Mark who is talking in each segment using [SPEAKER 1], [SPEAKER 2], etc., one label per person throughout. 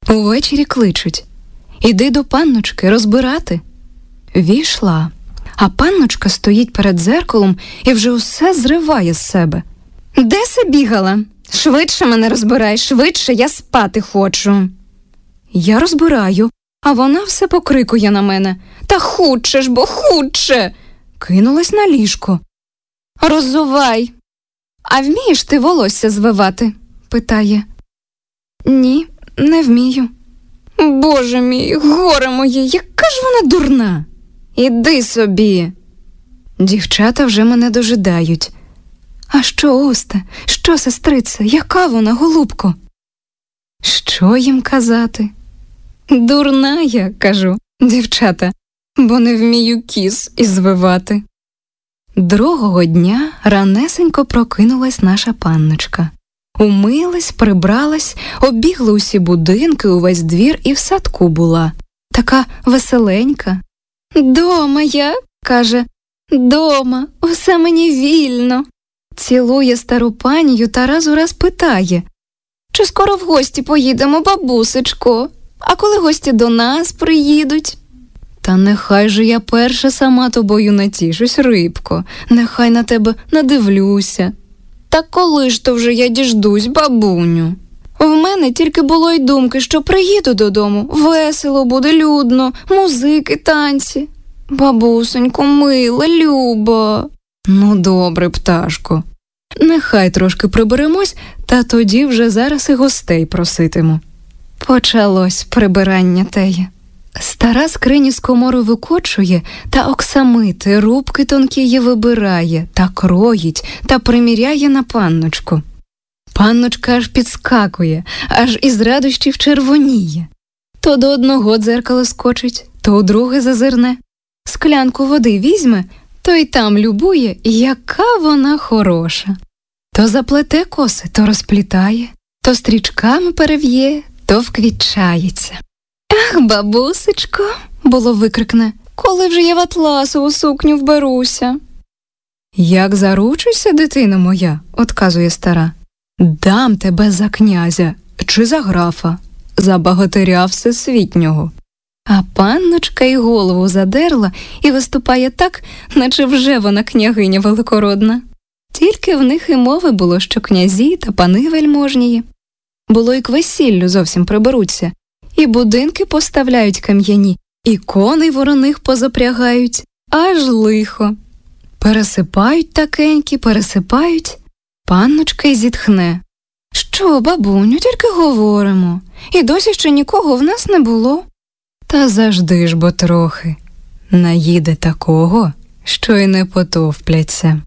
[SPEAKER 1] Увечері кличуть: «Іди до панночки розбирати». Війшла, а панночка стоїть перед дзеркалом і вже усе зриває з себе. «Де се бігала? Швидше мене розбирай, швидше, я спати хочу». Я розбираю, а вона все покрикує на мене: «Та хутче ж, бо хутче!» Кинулась на ліжко. «Роззувай! А вмієш ти волосся звивати?» питає. «Ні, не вмію». «Боже мій, горе моє, яка ж вона дурна! Іди собі!» Дівчата вже мене дожидають. «А що, Осте? Що, сестрице? Яка вона, голубко?» Що їм казати? «Дурна я», кажу, дівчата, бо не вмію кіс ізвивати. Другого дня ранесенько прокинулась наша панночка. Умилась, прибралась, обігла усі будинки, увесь двір і в садку була. Така веселенька. «Дома я», каже, «дома, усе мені вільно». Цілує стару панію та раз у раз питає: «Чи скоро в гості поїдемо, бабусечко? А коли гості до нас приїдуть?» «Та нехай же я перша сама тобою натішусь, рибко, нехай на тебе надивлюся». «Та коли ж то вже я діждусь, бабуню? В мене тільки було й думки, що приїду додому, весело буде, людно, музики, танці». «Бабусенько, мила, люба». «Ну, добре, пташко, нехай трошки приберемось, та тоді вже зараз і гостей проситиму». Почалось прибирання теє. Стара скрині з комори викочує, та оксамити, рубки тонкії вибирає, та кроїть, та приміряє на панночку. Панночка аж підскакує, аж із радощів червоніє. То до одного дзеркала скочить, то у друге зазирне. Склянку води візьме, то й там любує, яка вона хороша. То заплете коси, то розплітає, то стрічками перев'є, то вквітчається. «Ах, бабусечко», було викрикне, «коли вже я в атласову сукню вберуся?» «Як заручишся, дитина моя», отказує стара, «дам тебе за князя чи за графа, за богатиря всесвітнього». А панночка й голову задерла і виступає так, наче вже вона княгиня великородна. Тільки в них і мови було, що князі та пани вельможнії. Було й к весіллю зовсім приберуться, і будинки поставляють кам'яні, і коней вороних позапрягають, аж лихо. Пересипають такенькі, пересипають, панночка й зітхне. «Що, бабуню, тільки говоримо, і досі ще нікого в нас не було». «Та завжди ж бо трохи. Наїде такого, що й не потовпляться».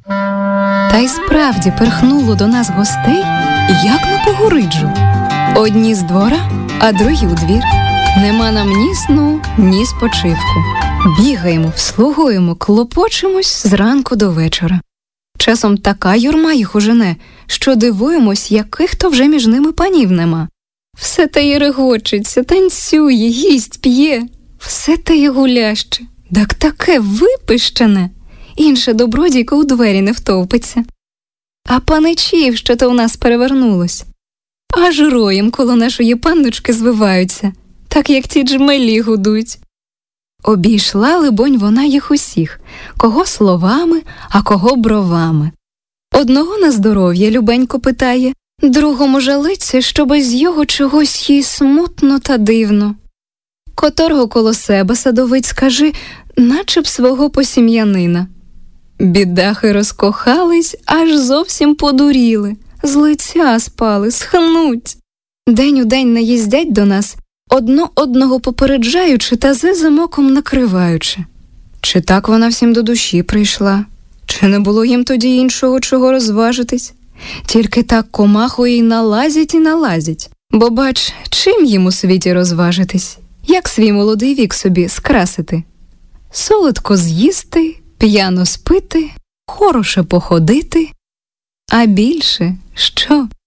[SPEAKER 1] Та й справді перхнуло до нас гостей, як на погориджу. Одні з двора, а другі у двір. Нема нам ні сну, ні спочивку. Бігаємо, вслугуємо, клопочемось зранку до вечора. Часом така юрма їх ужене, що дивуємось, яких то вже між ними панів нема. Все теє регочеться, танцює, їсть, п'є. Все теє гуляще, так таке випищене. Інше добродійко у двері не втовпиться. А паничів, що то у нас перевернулось, аж роєм коло нашої панночки звиваються, так як ті джмелі гудуть. Обійшла, либонь, вона їх усіх, кого словами, а кого бровами. Одного на здоров'я любенько питає, другому жалиться, що без його чогось їй смутно та дивно. Которого коло себе садовить, скажи, наче б свого посім'янина. Бідахи розкохались, аж зовсім подуріли, з лиця спали, схнуть. День у день наїздять до нас, одно одного попереджаючи та зизим оком накриваючи. Чи так вона всім до душі прийшла? Чи не було їм тоді іншого, чого розважитись? Тільки так комахою й налазять і налазять. Бо, бач, чим їм у світі розважитись? Як свій молодий вік собі скрасити? Солодко з'їсти, п'яно спити, хороше походити, а більше що?